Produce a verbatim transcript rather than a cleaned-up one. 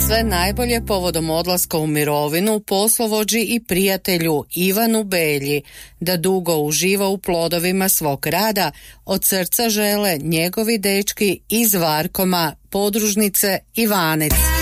Sve najbolje povodom odlaska u mirovinu poslovođi i prijatelju Ivanu Belji, da dugo uživa u plodovima svog rada, od srca žele njegovi dečki iz Varkoma, podružnice Ivanec.